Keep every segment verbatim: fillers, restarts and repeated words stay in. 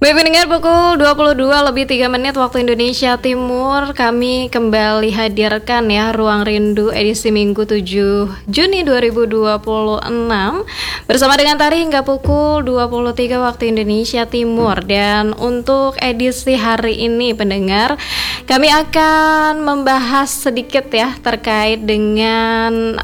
Baik pendengar, pukul dua puluh dua lebih tiga menit waktu Indonesia Timur, kami kembali hadirkan ya Ruang Rindu edisi Minggu tujuh Juni dua ribu dua puluh enam bersama dengan Tari hingga pukul dua puluh tiga waktu Indonesia Timur. Dan untuk edisi hari ini pendengar, kami akan membahas sedikit ya terkait dengan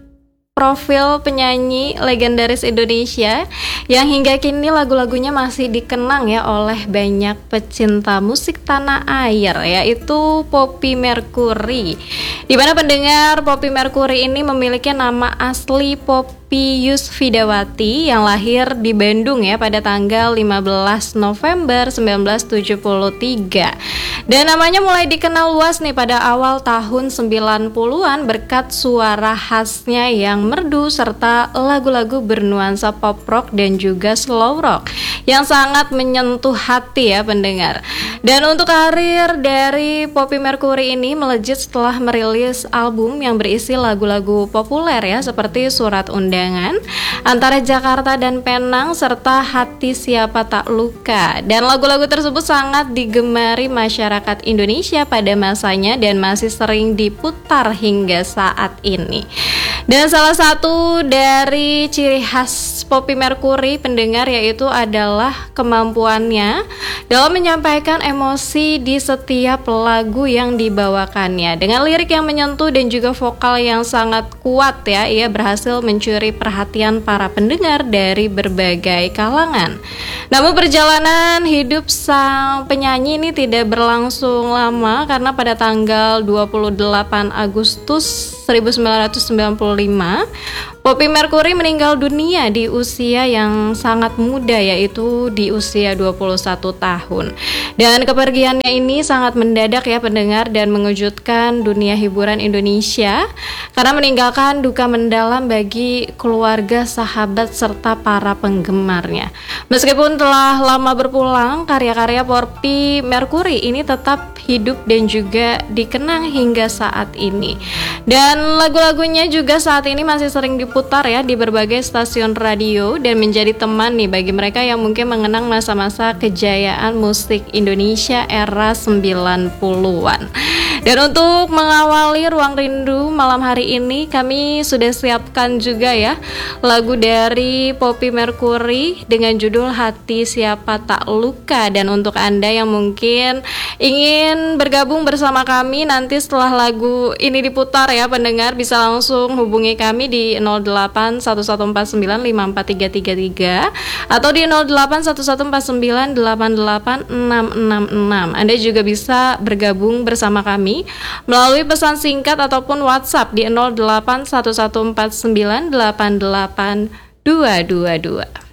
profil penyanyi legendaris Indonesia yang hingga kini lagu-lagunya masih dikenang ya oleh banyak pecinta musik tanah air, yaitu Poppy Mercury. Di mana pendengar, Poppy Mercury ini memiliki nama asli Poppy Yusfidawati yang lahir di Bandung ya pada tanggal lima belas November seribu sembilan ratus tujuh puluh tiga. Dan namanya mulai dikenal luas nih pada awal tahun sembilan puluhan berkat suara khasnya yang merdu serta lagu-lagu bernuansa pop rock dan juga slow rock yang sangat menyentuh hati ya pendengar. Dan untuk karir dari Poppy Mercury ini melejit setelah merilis album yang berisi lagu-lagu populer ya seperti Surat Undangan, Antara Jakarta dan Penang, serta Hati Siapa Tak Luka. Dan lagu-lagu tersebut sangat digemari masyarakat Indonesia pada masanya dan masih sering diputar hingga saat ini. Dan salah satu dari ciri khas Poppy Mercury pendengar yaitu adalah kemampuannya dalam menyampaikan emosi di setiap lagu yang dibawakannya. Dengan lirik yang menyentuh dan juga vokal yang sangat kuat ya, ia berhasil mencuri perhatian para pendengar dari berbagai kalangan. Namun perjalanan hidup sang penyanyi ini tidak berlangsung lama karena pada tanggal dua puluh delapan Agustus seribu sembilan ratus sembilan puluh lima Poppy Mercury meninggal dunia di usia yang sangat muda, yaitu di usia dua puluh satu tahun. Dan kepergiannya ini sangat mendadak ya pendengar dan mengejutkan dunia hiburan Indonesia karena meninggalkan duka mendalam bagi keluarga, sahabat, serta para penggemarnya. Meskipun telah lama berpulang, karya-karya Poppy Mercury ini tetap hidup dan juga dikenang hingga saat ini. Dan lagu-lagunya juga saat ini masih sering diputar ya di berbagai stasiun radio dan menjadi teman nih bagi mereka yang mungkin mengenang masa-masa kejayaan musik Indonesia era sembilan puluhan. Dan untuk mengawali Ruang Rindu malam hari ini, kami sudah siapkan juga ya lagu dari Poppy Mercury dengan judul Hati Siapa Tak Luka. Dan untuk Anda yang mungkin ingin bergabung bersama kami nanti setelah lagu ini diputar ya pendengar, bisa langsung hubungi kami di nol delapan satu satu empat sembilan lima empat tiga tiga tiga atau di nol delapan satu satu empat sembilan delapan delapan enam enam enam. Anda juga bisa bergabung bersama kami melalui pesan singkat ataupun WhatsApp di nol delapan satu satu empat sembilan delapan delapan dua dua dua.